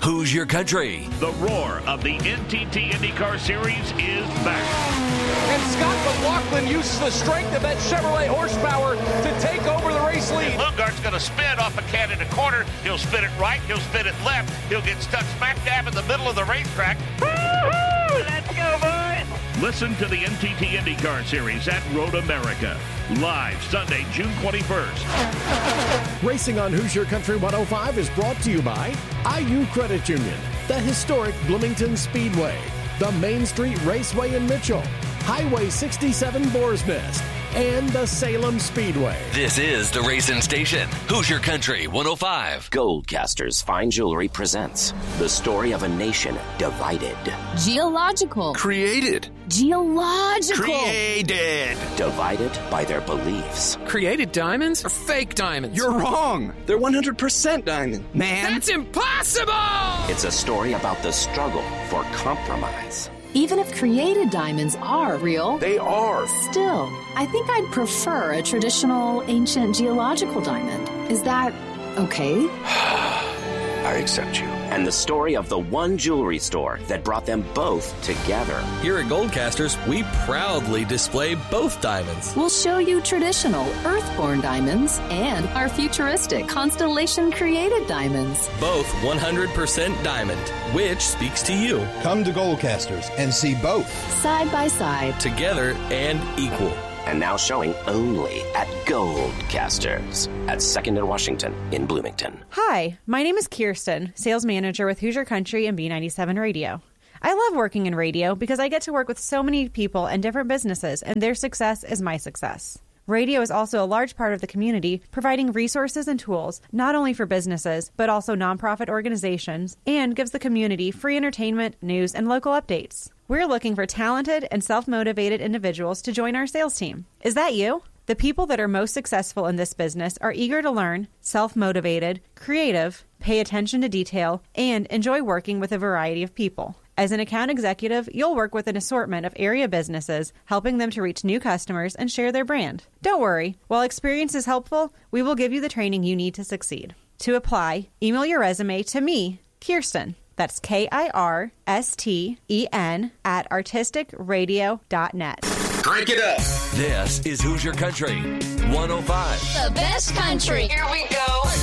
Who's Your Country? The roar of the NTT IndyCar Series is back. And Scott McLaughlin uses the strength of that Chevrolet horsepower to take over the race lead. Lundgaard's going to spin off a Canada corner. He'll spin it right. He'll spin it left. He'll get stuck smack dab in the middle of the racetrack. Woo-hoo! Let's go, boys! Listen to the NTT IndyCar Series at Road America. Live Sunday, June 21st. Racing on Who's Your Country 105 is brought to you by IU Credit Union, the historic Bloomington Speedway, the Main Street Raceway in Mitchell, Highway 67 Boar's Nest, and the Salem Speedway. This is the Racing Station. Who's Your Country 105. Goldcasters Fine Jewelry presents the story of a nation divided. Geological. Created. Geological. Created. Divided by their beliefs. Created diamonds are fake diamonds. You're wrong. They're 100% diamond, man. That's impossible! It's a story about the struggle for compromise. Even if created diamonds are real, They are. still, I think I'd prefer a traditional ancient geological diamond. Is that okay? I accept you. And the story of the one jewelry store that brought them both together. Here at Goldcasters, we proudly display both diamonds. We'll show you traditional earthborn diamonds and our futuristic constellation created diamonds. Both 100% diamond, which speaks to you. Come to Goldcasters and see both. Side by side. Together and equal. And now showing only at Goldcasters at 2nd and Washington in Bloomington. Hi, my name is Kirsten, sales manager with Who's Your Country and B97 Radio. I love working in radio because I get to work with so many people and different businesses, and their success is my success. Radio is also a large part of the community, providing resources and tools not only for businesses, but also nonprofit organizations, and gives the community free entertainment, news, and local updates. We're looking for talented and self-motivated individuals to join our sales team. Is that you? The people that are most successful in this business are eager to learn, self-motivated, creative, pay attention to detail, and enjoy working with a variety of people. As an account executive, you'll work with an assortment of area businesses, helping them to reach new customers and share their brand. Don't worry, while experience is helpful, we will give you the training you need to succeed. To apply, email your resume to me, Kirsten. That's KIRSTEN at artisticradio.net. Crank it up. This is Who's Your Country 105. The best country. Here we go.